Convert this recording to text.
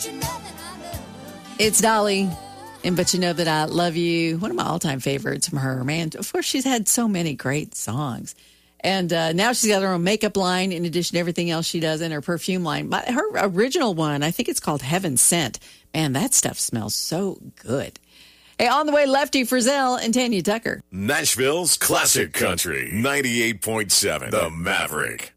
It's Dolly, and But You Know That I Love You. One of my all-time favorites from her. Man, of course, she's had so many great songs. And now she's got her own makeup line in addition to everything else she does in her perfume line. Her original one, I think it's called Heaven Sent. Man, that stuff smells so good. Hey, on the way, Lefty Frizzell and Tanya Tucker. Nashville's Classic Country, 98.7, The Maverick.